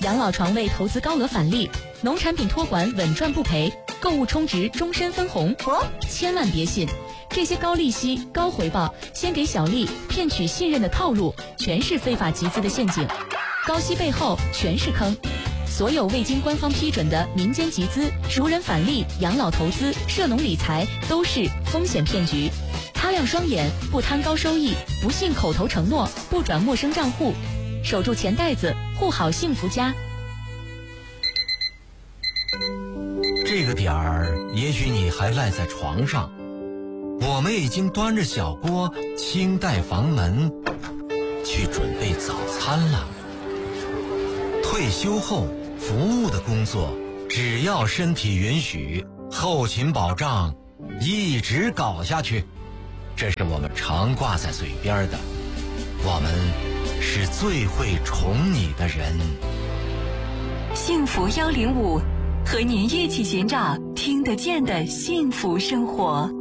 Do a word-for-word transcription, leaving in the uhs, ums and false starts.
养老床位投资高额返利，农产品托管稳赚不赔，购物充值终身分红。 哦， 千万别信，这些高利息、高回报、先给小利、骗取信任的套路，全是非法集资的陷阱。高息背后全是坑。所有未经官方批准的民间集资、熟人返利、养老投资、涉农理财都是风险骗局。擦亮双眼，不贪高收益，不信口头承诺，不转陌生账户，守住钱袋子，护好幸福家。 这个点儿，也许你还赖在床上，我们已经端着小锅，轻带房门，去准备早餐了。退休后服务的工作，只要身体允许，后勤保障一直搞下去，这是我们常挂在嘴边的。我们是最会宠你的人。 幸福幺零五，和您一起寻找听得见的幸福生活。